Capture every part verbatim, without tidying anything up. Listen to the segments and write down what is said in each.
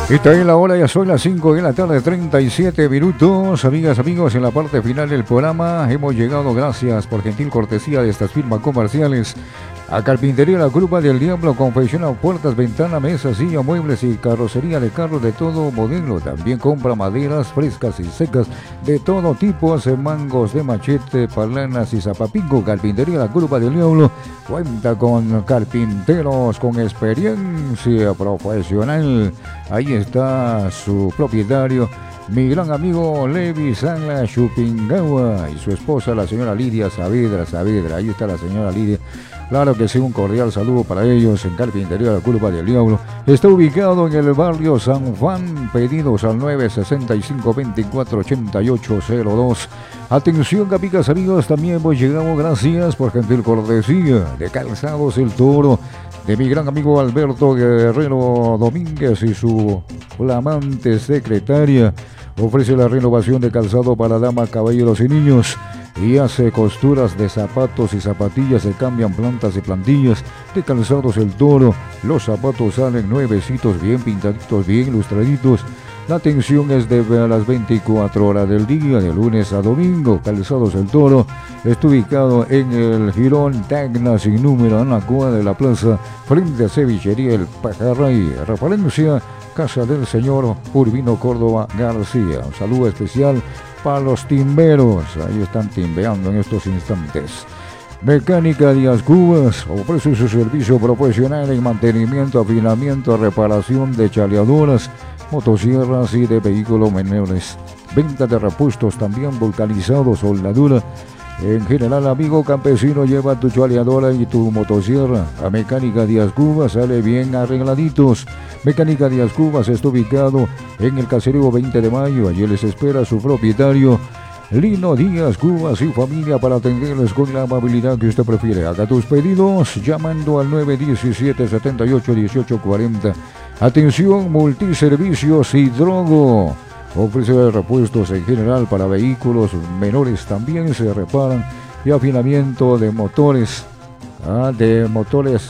Está en la hora, ya son las cinco de la tarde, treinta y siete minutos. Amigas, amigos, en la parte final del programa hemos llegado, gracias por gentil cortesía de estas firmas comerciales, a Carpintería La Grupa del Diablo. Confecciona puertas, ventanas, mesas, silla, muebles y carrocería de carros de todo modelo. También compra maderas frescas y secas de todo tipo, hace mangos de machete, palanas y zapapingo. Carpintería La Grupa del Diablo cuenta con carpinteros con experiencia profesional. Ahí está su propietario, mi gran amigo Levi Sangla Chupingawa, y su esposa, la señora Lidia Saavedra. Saavedra, ahí está la señora Lidia. Claro que sí, un cordial saludo para ellos en Carpintería La Grupa del Diablo. Está ubicado en el barrio San Juan. Pedidos al nueve sesenta y cinco, veinticuatro ochenta y ocho cero dos. Atención, capicas amigos, también hemos llegado gracias por gentil cortesía de Calzados El Toro, de mi gran amigo Alberto Guerrero Domínguez y su flamante secretaria. Ofrece la renovación de calzado para damas, caballeros y niños, y hace costuras de zapatos y zapatillas. Se cambian plantas y plantillas de Calzados El Toro. Los zapatos salen nuevecitos, bien pintaditos, bien ilustraditos. La atención es de las veinticuatro horas del día, de lunes a domingo. Calzados El Toro está ubicado en el Jirón Tacna sin número, en la cuadra de la plaza, frente a Cevichería El Pajarray. Referencia, Casa del Señor Urbino Córdoba García. Un saludo especial para los timberos. Ahí están timbeando en estos instantes. Mecánica Díaz Cubas ofrece su servicio profesional en mantenimiento, afinamiento, reparación de chaleadoras, motosierras y de vehículos menores. Venta de repuestos también, vulcanizados, soldadura. En general, amigo campesino, lleva tu chaleadora y tu motosierra a Mecánica Díaz Cubas, sale bien arregladitos. Mecánica Díaz Cubas está ubicado en el caserío veinte de mayo. Allí les espera su propietario, Lino Díaz Cubas y familia, para atenderles con la amabilidad que usted prefiere. Haga tus pedidos llamando al nueve diecisiete, setenta y ocho, dieciocho cuarenta. Atención, Multiservicios Hidrogo. Ofrece repuestos en general para vehículos menores. También se reparan y afinamiento de motores, ah, de motores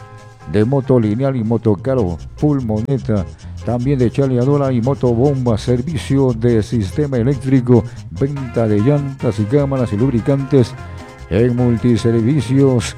de moto lineal y motocaro, pulmoneta, también de chaleadora y motobomba. Servicio de sistema eléctrico, venta de llantas y cámaras y lubricantes en Multiservicios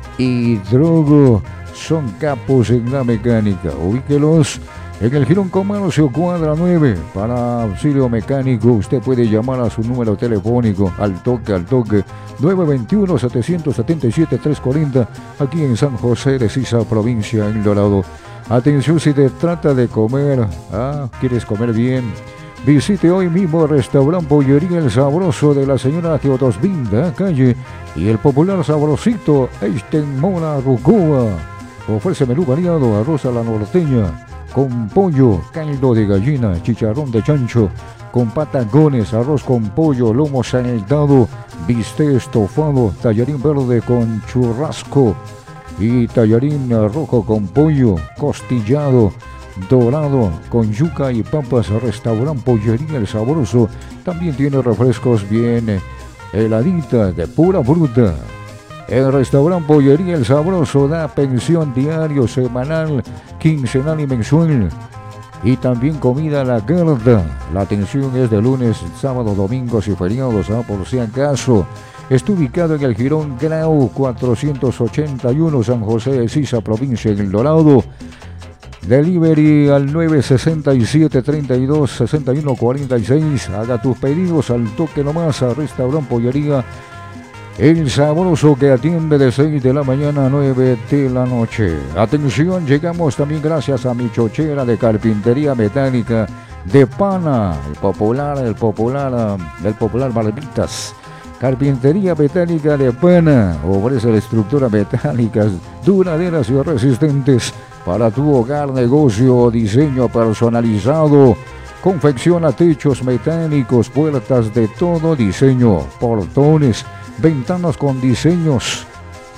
Hidrogo. Son capos en la mecánica. Ubíquelos en el Jirón Comercio, cuadra nueve. Para auxilio mecánico, usted puede llamar a su número telefónico al toque, al toque, nueve veintiuno, setecientos setenta y siete, trescientos cuarenta, aquí en San José de Sisa, provincia en Dorado. Atención, si te trata de comer, ah, ¿quieres comer bien? Visite hoy mismo el restaurante Pollería El Sabroso de la señora Teodosvinda, calle, y el popular Sabrosito Eisten Mora Rucoa. Ofrece menú variado, arroz a la norteña, con pollo, caldo de gallina, chicharrón de chancho, con patacones, arroz con pollo, lomo saltado, bistec estofado, tallarín verde con churrasco y tallarín rojo con pollo, costillado, dorado, con yuca y papas. Restaurante Pollería El Sabroso también tiene refrescos bien heladitas de pura fruta. El restaurante Pollería El Sabroso da pensión diario, semanal, quincenal y mensual. Y también comida a la carta. La atención es de lunes, sábado, domingos y feriados, ¿ah? Por si acaso. Está ubicado en el Jirón Grau cuatrocientos ochenta y uno, San José de Sisa, provincia en El Dorado. Delivery al nueve sesenta y siete, treinta y dos, sesenta y uno cuarenta y seis. Haga tus pedidos al toque nomás a Restaurante Pollería El Sabroso, que atiende de seis de la mañana a nueve de la noche. Atención, llegamos también gracias a mi chochera de carpintería metálica de Pana, el popular, el popular, el popular Barbitas. Carpintería metálica de Pana ofrece estructuras metálicas duraderas y resistentes para tu hogar, negocio o diseño personalizado. Confecciona techos metálicos, puertas de todo diseño, portones, ventanas con diseños,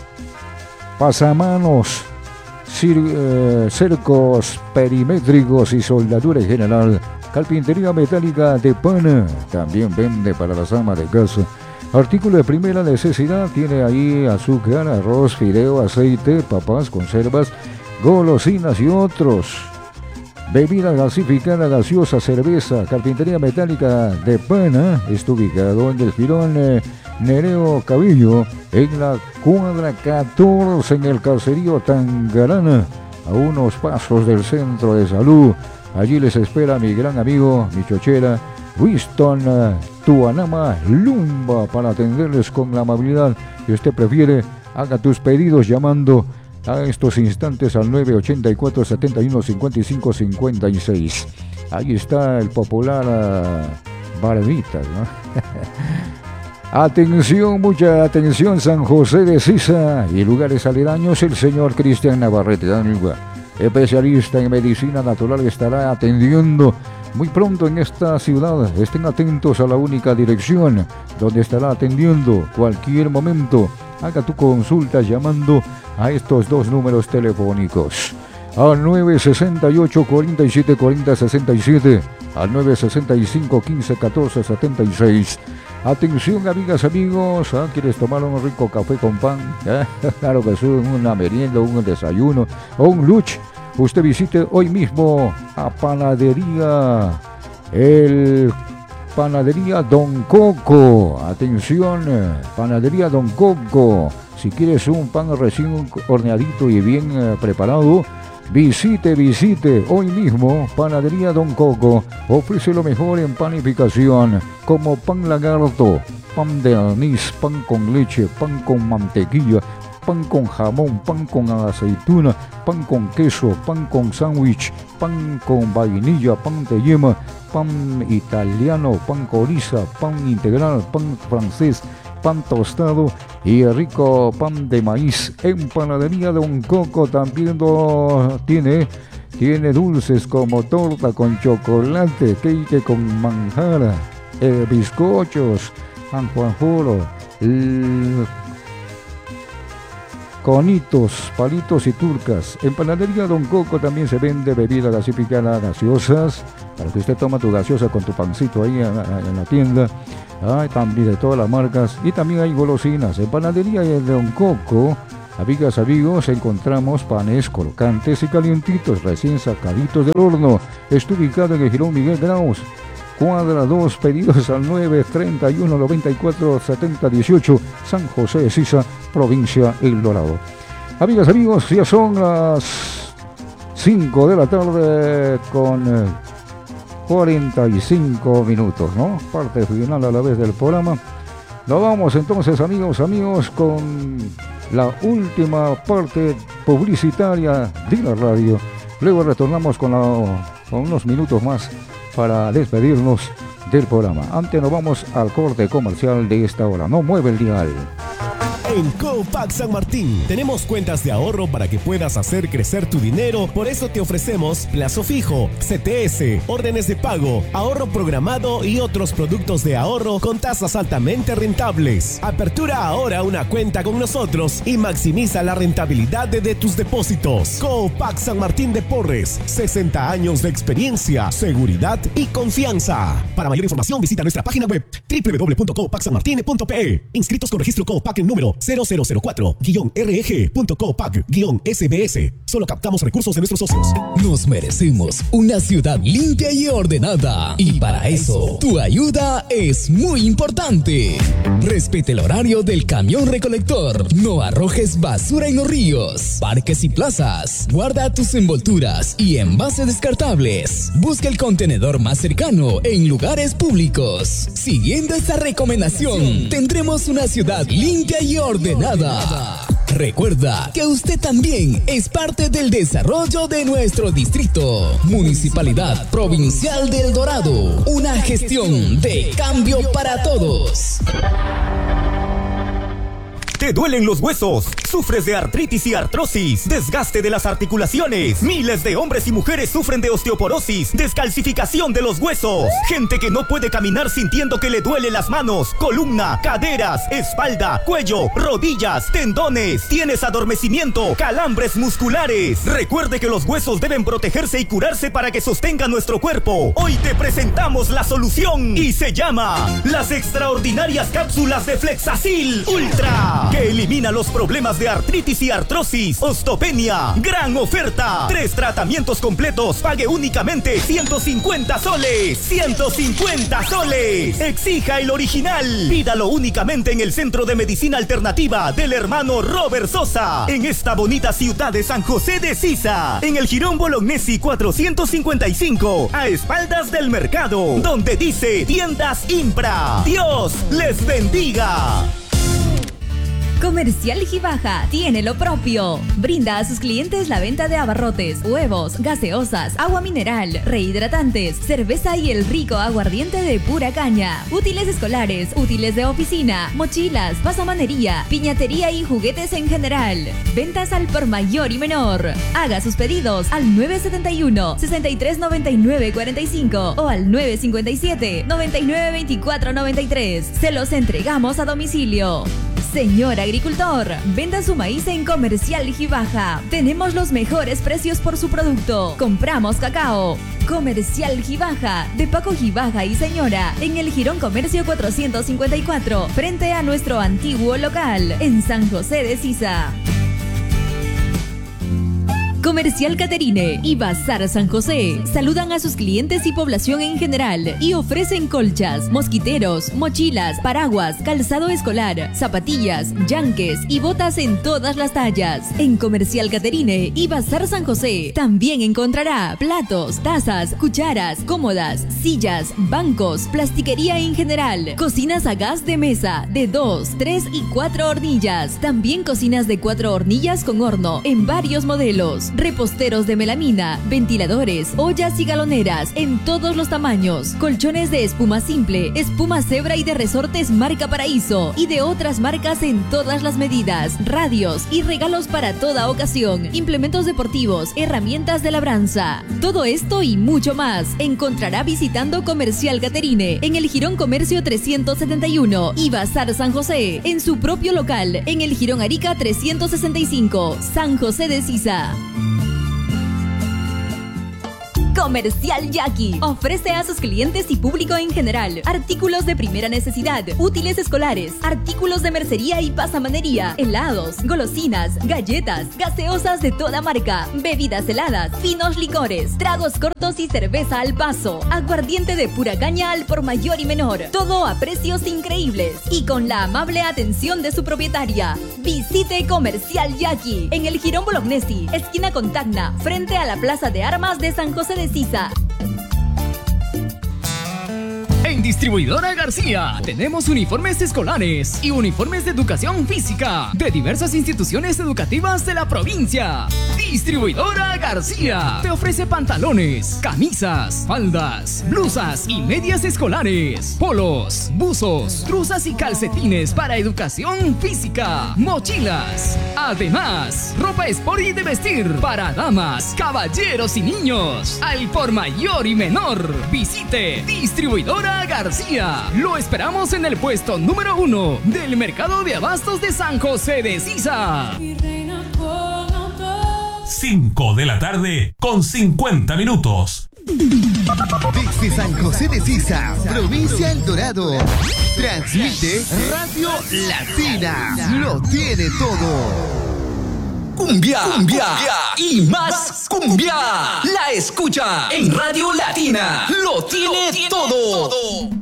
pasamanos, cir- eh, cercos perimétricos y soldadura en general. Carpintería metálica de Pana también vende para las amas de casa artículos de primera necesidad. Tiene ahí azúcar, arroz, fideo, aceite, papas, conservas, golosinas y otros. bebida gasificada, gaseosa, cerveza. Carpintería Metálica de Pana está ubicado en el Jirón eh, Nereo Cabillo, en la cuadra catorce, en el caserío Tangarana, a unos pasos del centro de salud. Allí les espera mi gran amigo, mi chochera, Winston uh, Tuanama Lumba, para atenderles con la amabilidad que usted prefiere. Haga tus pedidos llamando a estos instantes al nueve ochenta y cuatro, setenta y uno, cincuenta y cinco, cincuenta y seis. Ahí está el popular uh, Barbitas, ¿no? Atención, mucha atención, San José de Sisa y lugares aledaños. El señor Cristian Navarrete, especialista en medicina natural, estará atendiendo muy pronto en esta ciudad. Estén atentos a la única dirección donde estará atendiendo cualquier momento. Haga tu consulta llamando a estos dos números telefónicos: al nueve sesenta y ocho, cuarenta y siete, cuarenta, sesenta y siete, al nueve sesenta y cinco, quince, catorce, setenta y seis. Atención, amigas, amigos, ¿ah? ¿Quieres tomar un rico café con pan? ¿Eh? Claro que sí, una merienda, un desayuno o un lunch. Usted visite hoy mismo a Panadería, el Panadería Don Coco. Atención, Panadería Don Coco. Si quieres un pan recién horneadito y bien eh, preparado, visite, visite hoy mismo Panadería Don Coco. Ofrece lo mejor en panificación, como pan lagarto, pan de anís, pan con leche, pan con mantequilla, pan con jamón, pan con aceituna, pan con queso, pan con sándwich, pan con vainilla, pan de yema, pan italiano, pan coriza, pan integral, pan francés, pan tostado y rico pan de maíz. En Panadería Don Coco también lo tiene, tiene dulces como torta con chocolate, cake con manjar, eh, bizcochos, anjuanjolo, conitos, palitos y turcas. En Panadería Don Coco también se vende bebida gasificada, gaseosas, para que usted toma tu gaseosa con tu pancito ahí en, en la tienda. Hay también de todas las marcas y también hay golosinas. En Panadería Don Coco, amigas, amigos, encontramos panes crocantes y calientitos, recién sacaditos del horno. Está ubicado en el Jirón Miguel Graus, cuadra dos, pedidos al nueve treinta y uno, noventa y cuatro, setenta, dieciocho, San José de Sisa, provincia El Dorado. Amigas, amigos, ya son las cinco de la tarde con eh, cuarenta y cinco minutos, ¿no? Parte final a la vez del programa. Nos vamos entonces, amigos, amigos, con la última parte publicitaria de la radio. Luego retornamos con, la, con unos minutos más para despedirnos del programa. Antes nos vamos al corte comercial de esta hora. No mueve el dial. En Copac San Martín tenemos cuentas de ahorro para que puedas hacer crecer tu dinero. Por eso te ofrecemos plazo fijo, C T S, órdenes de pago, ahorro programado y otros productos de ahorro con tasas altamente rentables. Apertura ahora una cuenta con nosotros y maximiza la rentabilidad de, de tus depósitos. Copac San Martín de Porres, sesenta años de experiencia, seguridad y confianza. Para mayor información visita nuestra página web doble u doble u doble u punto copac san martin punto p e. Inscritos con registro Copac en número cero cero cero cuatro guión R G punto copac guión S B S. Solo captamos recursos de nuestros socios. Nos merecemos una ciudad limpia y ordenada. Y para eso, tu ayuda es muy importante. Respete el horario del camión recolector. No arrojes basura en los ríos, parques y plazas. Guarda tus envolturas y envases descartables. Busca el contenedor más cercano en lugares públicos. Siguiendo esta recomendación, tendremos una ciudad limpia y ordenada. ordenada. Recuerda que usted también es parte del desarrollo de nuestro distrito. Municipalidad Provincial del Dorado. Una gestión de cambio para todos. ¿Te duelen los huesos? ¿Sufres de artritis y artrosis? ¿Desgaste de las articulaciones? Miles de hombres y mujeres sufren de osteoporosis, descalcificación de los huesos. Gente que no puede caminar sintiendo que le duele las manos, columna, caderas, espalda, cuello, rodillas, tendones. Tienes adormecimiento, calambres musculares. Recuerde que los huesos deben protegerse y curarse para que sostengan nuestro cuerpo. Hoy te presentamos la solución y se llama las extraordinarias cápsulas de Flexacil Ultra. que elimina los problemas de artritis y artrosis. Ostopenia, gran oferta. Tres tratamientos completos, pague únicamente ciento cincuenta soles. ciento cincuenta soles. Exija el original. Pídalo únicamente en el Centro de Medicina Alternativa del hermano Robert Sosa, en esta bonita ciudad de San José de Sisa, en el Jirón Bolognesi cuatrocientos cincuenta y cinco, a espaldas del mercado, donde dice Tiendas Impra. Dios les bendiga. Comercial Gibaja tiene lo propio. Brinda a sus clientes la venta de abarrotes, huevos, gaseosas, agua mineral, rehidratantes, cerveza y el rico aguardiente de pura caña. Útiles escolares, útiles de oficina, mochilas, pasamanería, piñatería y juguetes en general. Ventas al por mayor y menor. Haga sus pedidos al nueve siete uno, seis tres nueve nueve cuatro cinco o al nueve cinco siete, nueve nueve veinticuatro noventa y tres. Se los entregamos a domicilio. Señor agricultor, venda su maíz en Comercial Gibaja. Tenemos los mejores precios por su producto. Compramos cacao. Comercial Gibaja, de Paco Gibaja y Señora, en el Jirón Comercio cuatrocientos cincuenta y cuatro, frente a nuestro antiguo local, en San José de Sisa. Comercial Caterine y Bazar San José saludan a sus clientes y población en general y ofrecen colchas, mosquiteros, mochilas, paraguas, calzado escolar, zapatillas, yanques y botas en todas las tallas. En Comercial Caterine y Bazar San José también encontrará platos, tazas, cucharas, cómodas, sillas, bancos, plastiquería en general, cocinas a gas de mesa de dos, tres y cuatro hornillas. También cocinas de cuatro hornillas con horno en varios modelos. Reposteros de melamina, ventiladores, ollas y galoneras en todos los tamaños, colchones de espuma simple, espuma cebra y de resortes marca Paraíso y de otras marcas en todas las medidas, radios y regalos para toda ocasión, implementos deportivos, herramientas de labranza. Todo esto y mucho más encontrará visitando Comercial Caterine en el Jirón Comercio trescientos setenta y uno y Bazar San José en su propio local en el Jirón Arica trescientos sesenta y cinco, San José de Sisa. Comercial Jackie ofrece a sus clientes y público en general artículos de primera necesidad, útiles escolares, artículos de mercería y pasamanería, helados, golosinas, galletas, gaseosas de toda marca, bebidas heladas, finos licores, tragos cortos y cerveza al paso, aguardiente de pura caña al por mayor y menor, todo a precios increíbles y con la amable atención de su propietaria. Visite Comercial Jackie en el Jirón Bolognesi, esquina con Tacna, frente a la Plaza de Armas de San José de Sisa. En Distribuidora García tenemos uniformes escolares y uniformes de educación física de diversas instituciones educativas de la provincia. Distribuidora García te ofrece pantalones, camisas, faldas, blusas y medias escolares, polos, buzos, truzas y calcetines para educación física, mochilas. Además, ropa sport y de vestir para damas, caballeros y niños, al por mayor y menor. Visite Distribuidora García. Lo esperamos en el puesto número uno del Mercado de Abastos de San José de Sisa. cinco de la tarde con cincuenta minutos. Desde San José de Sisa, provincia El Dorado, transmite Radio Latina. Lo tiene todo. Cumbia, cumbia, cumbia y más cumbia. La escucha en Radio Latina. Lo tiene, Lo tiene todo. todo.